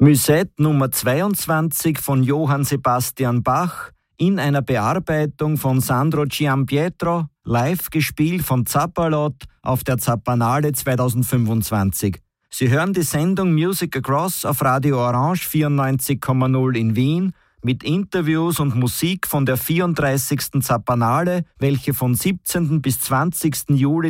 Musette Nummer 22 von Johann Sebastian Bach in einer Bearbeitung von Sandro Giampietro, live gespielt von Zappalot auf der Zappanale 2025. Sie hören die Sendung Music Across auf Radio Orange 94,0 in Wien mit Interviews und Musik von der 34. Zappanale, welche von 17. bis 20. Juli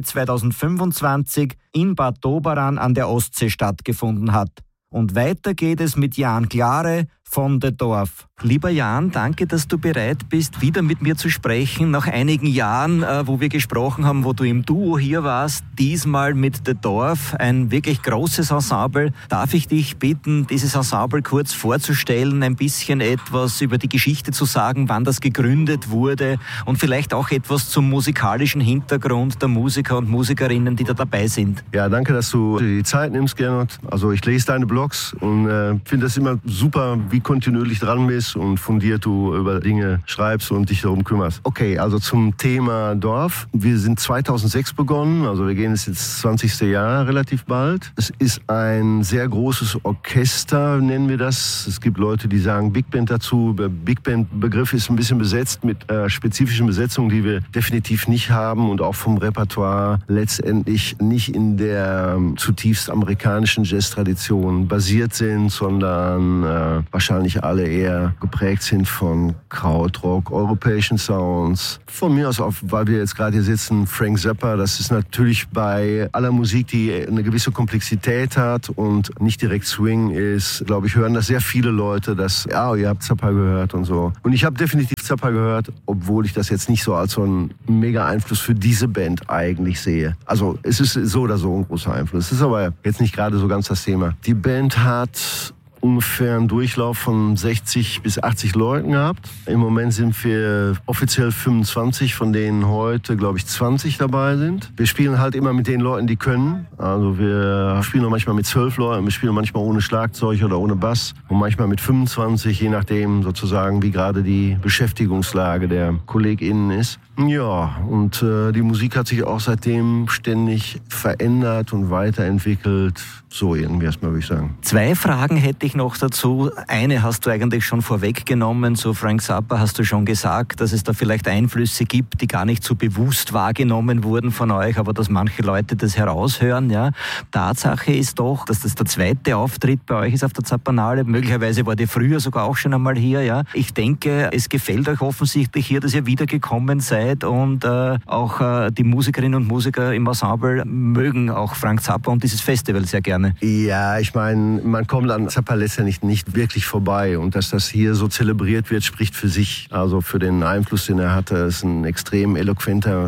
2025 in Bad Doberan an der Ostsee stattgefunden hat. Und weiter geht es mit Jan Klare von The Dorf. Lieber Jan, danke, dass du bereit bist, wieder mit mir zu sprechen. Nach einigen Jahren, wo wir gesprochen haben, wo du im Duo hier warst, diesmal mit The Dorf, ein wirklich großes Ensemble. Darf ich dich bitten, dieses Ensemble kurz vorzustellen, ein bisschen etwas über die Geschichte zu sagen, wann das gegründet wurde und vielleicht auch etwas zum musikalischen Hintergrund der Musiker und Musikerinnen, die da dabei sind? Ja, danke, dass du die Zeit nimmst, Gernot. Also ich lese deine Blogs und finde das immer super, wie kontinuierlich dran bist und fundiert du über Dinge schreibst und dich darum kümmerst. Okay, also zum Thema Dorf. Wir sind 2006 begonnen, also wir gehen jetzt ins 20. Jahr relativ bald. Es ist ein sehr großes Orchester, nennen wir das. Es gibt Leute, die sagen Big Band dazu. Der Big Band-Begriff ist ein bisschen besetzt mit spezifischen Besetzungen, die wir definitiv nicht haben und auch vom Repertoire letztendlich nicht in der zutiefst amerikanischen Jazz-Tradition basiert sind, sondern wahrscheinlich alle eher geprägt sind von Krautrock, europäischen Sounds. Von mir aus auch, weil wir jetzt gerade hier sitzen, Frank Zappa, das ist natürlich bei aller Musik, die eine gewisse Komplexität hat und nicht direkt Swing ist, glaube ich, hören das sehr viele Leute, dass, ja, ihr habt Zappa gehört und so. Und ich habe definitiv Zappa gehört, obwohl ich das jetzt nicht so als so einen mega Einfluss für diese Band eigentlich sehe. Also es ist so oder so ein großer Einfluss. Es ist aber jetzt nicht gerade so ganz das Thema. Die Band hat ungefähr einen Durchlauf von 60 bis 80 Leuten gehabt. Im Moment sind wir offiziell 25, von denen heute, glaube ich, 20 dabei sind. Wir spielen halt immer mit den Leuten, die können. Also wir spielen auch manchmal mit 12 Leuten, wir spielen manchmal ohne Schlagzeug oder ohne Bass und manchmal mit 25, je nachdem sozusagen, wie gerade die Beschäftigungslage der KollegInnen ist. Ja, und die Musik hat sich auch seitdem ständig verändert und weiterentwickelt. So irgendwie erstmal, würde ich sagen. 2 Fragen hätte ich noch dazu. Eine hast du eigentlich schon vorweggenommen. Zu Frank Zappa hast du schon gesagt, dass es da vielleicht Einflüsse gibt, die gar nicht so bewusst wahrgenommen wurden von euch, aber dass manche Leute das heraushören. Ja. Tatsache ist doch, dass das der 2. Auftritt bei euch ist auf der Zappanale. Möglicherweise war die früher sogar auch schon einmal hier. Ja. Ich denke, es gefällt euch offensichtlich hier, dass ihr wiedergekommen seid und auch die Musikerinnen und Musiker im Ensemble mögen auch Frank Zappa und dieses Festival sehr gerne. Ja, ich meine, man kommt an Zappa letztendlich nicht wirklich vorbei. Und dass das hier so zelebriert wird, spricht für sich. Also für den Einfluss, den er hatte. Er ist ein extrem eloquenter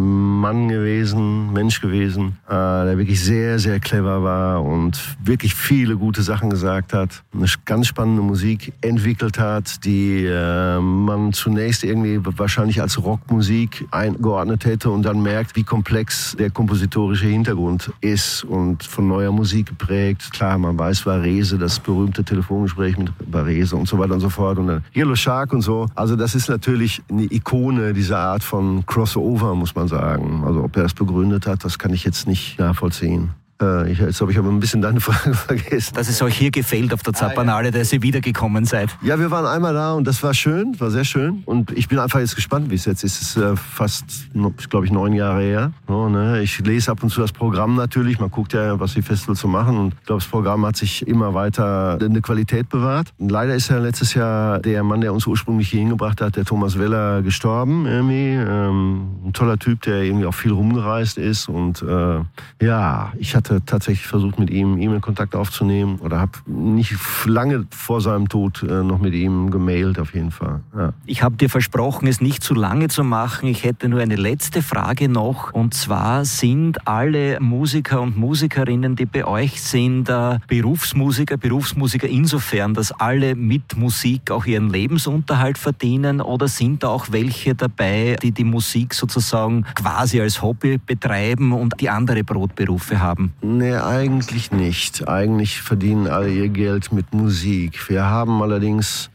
Mensch gewesen, der wirklich sehr, sehr clever war und wirklich viele gute Sachen gesagt hat. Eine ganz spannende Musik entwickelt hat, die man zunächst irgendwie wahrscheinlich als Rockmusik eingeordnet hätte und dann merkt, wie komplex der kompositorische Hintergrund ist und von neuer Musik geprägt. Klar, man weiß Varese, das berühmte Telefongespräch mit Varese und so weiter und so fort und dann Yellow Shark und so. Also das ist natürlich eine Ikone dieser Art von Crossover, muss man sagen. Also ob er das begründet hat, das kann ich jetzt nicht nachvollziehen. Jetzt habe ich aber ein bisschen deine Frage vergessen. Dass es euch hier gefällt auf der Zappanale, dass ihr wiedergekommen seid. Ja, wir waren einmal da und das war schön, war sehr schön. Und ich bin einfach jetzt gespannt, wie es jetzt ist. Es ist fast, glaube ich, 9 Jahre her. So, ne? Ich lese ab und zu das Programm natürlich. Man guckt ja, was die Festivals so machen. Und ich glaube, das Programm hat sich immer weiter eine Qualität bewahrt. Und leider ist ja letztes Jahr der Mann, der uns ursprünglich hier hingebracht hat, der Thomas Weller, gestorben. Irgendwie. Ein toller Typ, der irgendwie auch viel rumgereist ist. Und ja, ich hatte tatsächlich versucht, mit ihm E-Mail-Kontakt aufzunehmen oder habe nicht lange vor seinem Tod noch mit ihm gemailt, auf jeden Fall. Ja. Ich habe dir versprochen, es nicht zu lange zu machen. Ich hätte nur eine letzte Frage noch. Und zwar sind alle Musiker und Musikerinnen, die bei euch sind, Berufsmusiker insofern, dass alle mit Musik auch ihren Lebensunterhalt verdienen, oder sind da auch welche dabei, die die Musik sozusagen quasi als Hobby betreiben und die andere Brotberufe haben? Nee, eigentlich nicht. Eigentlich verdienen alle ihr Geld mit Musik. Wir haben allerdings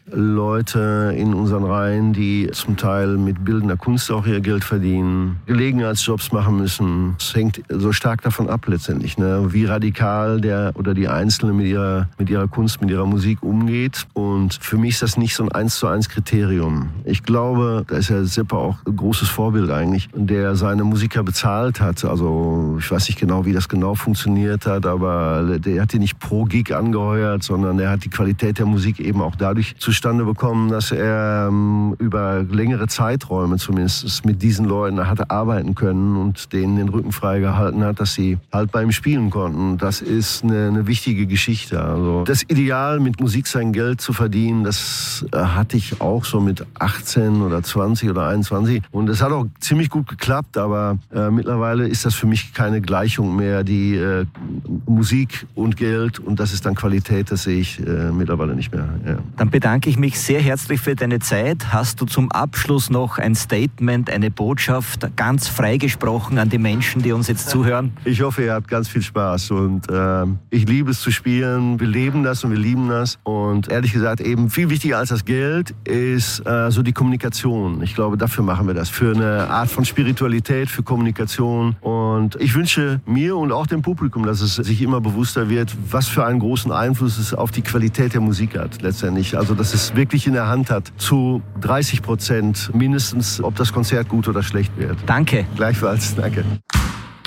Leute in unseren Reihen, die zum Teil mit bildender Kunst auch ihr Geld verdienen, Gelegenheitsjobs machen müssen. Es hängt so stark davon ab letztendlich, ne? Wie radikal der oder die Einzelne mit ihrer Kunst, mit ihrer Musik umgeht. Und für mich ist das nicht so ein 1:1 Kriterium. Ich glaube, da ist ja Seppa auch ein großes Vorbild eigentlich, der seine Musiker bezahlt hat. Also ich weiß nicht genau, wie das genau funktioniert hat, aber der hat die nicht pro Gig angeheuert, sondern er hat die Qualität der Musik eben auch dadurch zustande bekommen, dass er über längere Zeiträume zumindest mit diesen Leuten hatte arbeiten können und denen den Rücken frei gehalten hat, dass sie halt bei ihm spielen konnten. Das ist eine wichtige Geschichte. Also das Ideal, mit Musik sein Geld zu verdienen, das hatte ich auch so mit 18 oder 20 oder 21. Und es hat auch ziemlich gut geklappt, aber mittlerweile ist das für mich keine Gleichung mehr. Die Musik und Geld, und das ist dann Qualität, das sehe ich mittlerweile nicht mehr. Ja. Dann bedanke ich mich sehr herzlich für deine Zeit. Hast du zum Abschluss noch ein Statement, eine Botschaft, ganz freigesprochen an die Menschen, die uns jetzt zuhören? Ich hoffe, ihr habt ganz viel Spaß und ich liebe es zu spielen. Wir leben das und wir lieben das. Und ehrlich gesagt, eben viel wichtiger als das Geld ist so die Kommunikation. Ich glaube, dafür machen wir das. Für eine Art von Spiritualität, für Kommunikation. Und ich wünsche mir und auch dem Publikum, dass es sich immer bewusster wird, was für einen großen Einfluss es auf die Qualität der Musik hat letztendlich. Also, dass es wirklich in der Hand hat, zu 30% mindestens, ob das Konzert gut oder schlecht wird. Danke. Gleichfalls, danke.